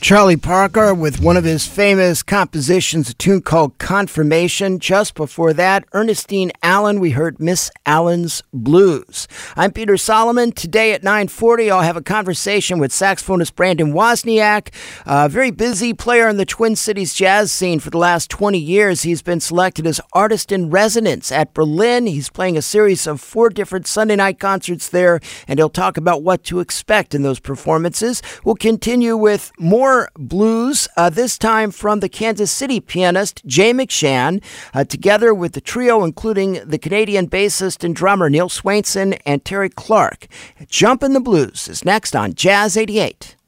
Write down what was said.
Charlie Parker with one of his famous compositions, a tune called Confirmation. Just before that, Ernestine Allen, we heard Miss Allen's Blues. I'm Peter Solomon. Today at 9:40, I'll have a conversation with saxophonist Brandon Wozniak, a very busy player in the Twin Cities jazz scene for the last 20 years. He's been selected as Artist in Residence at Berlin. He's playing a series of 4 different Sunday night concerts there, and he'll talk about what to expect in those performances. We'll continue with more blues, this time from the Kansas City pianist Jay McShann, together with the trio including the Canadian bassist and drummer Neil Swainson and Terry Clark. Jump in the Blues is next on Jazz 88.